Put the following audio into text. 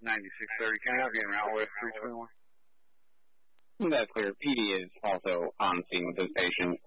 9630. Can I have you in Route West 321? That's clear. PD is also on scene with this patient.